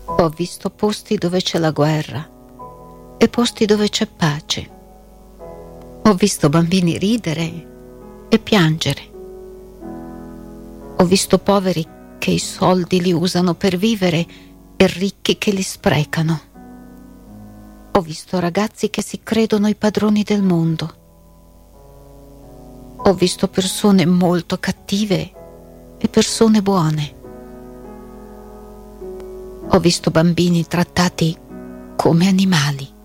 Ho visto posti dove c'è la guerra e posti dove c'è pace. Ho visto bambini ridere e piangere. Ho visto poveri che i soldi li usano per vivere e ricchi che li sprecano. Ho visto ragazzi che si credono i padroni del mondo. Ho visto persone molto cattive e persone buone. Ho visto bambini trattati come animali.